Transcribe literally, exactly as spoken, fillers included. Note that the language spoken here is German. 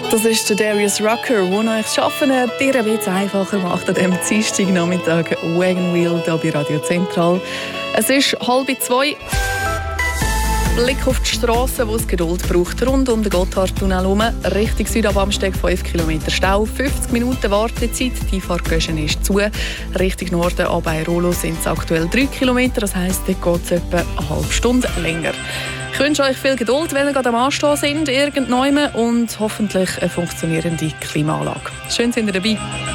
Das ist der Darius Rucker, der euch das Arbeiten ein bisschen einfacher macht an diesem Dienstagnachmittag. Wagon Wheel hier bei Radio Zentral. Es ist halb zwei. Blick auf die Strasse, wo es Geduld braucht. Rund um den Gotthardtunnel herum. Richtung Südabamsteig fünf Kilometer Stau, fünfzig Minuten Wartezeit. Die Fahrtgöschen ist zu. Richtung Norden an bei Rolo sind es aktuell drei Kilometer. Das heisst, dort geht es etwa eine halbe Stunde länger. Ich wünsche euch viel Geduld, wenn ihr gerade am Anstehen sind, irgendwann, und hoffentlich eine funktionierende Klimaanlage. Schön, sind ihr dabei.